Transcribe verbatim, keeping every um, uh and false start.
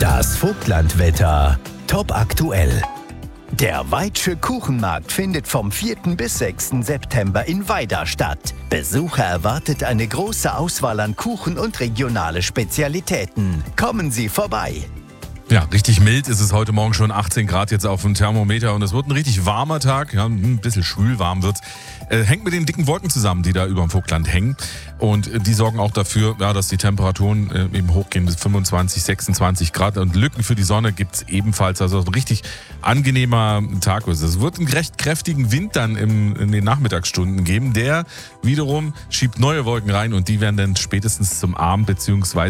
Das Vogtlandwetter top aktuell. Der Weitsche Kuchenmarkt findet vom vierten bis sechsten September in Weida statt. Besucher erwartet eine große Auswahl an Kuchen und regionale Spezialitäten. Kommen Sie vorbei! Ja, richtig mild ist es heute Morgen schon, achtzehn Grad jetzt auf dem Thermometer und es wird ein richtig warmer Tag, ja, ein bisschen schwül warm wird's. Äh, hängt mit den dicken Wolken zusammen, die da über dem Vogtland hängen und äh, die sorgen auch dafür, ja, dass die Temperaturen äh, eben hochgehen bis fünfundzwanzig, sechsundzwanzig Grad und Lücken für die Sonne gibt's ebenfalls, also ein richtig angenehmer Tag ist es. Es wird einen recht kräftigen Wind dann im, in den Nachmittagsstunden geben, der wiederum schiebt neue Wolken rein und die werden dann spätestens zum Abend bzw.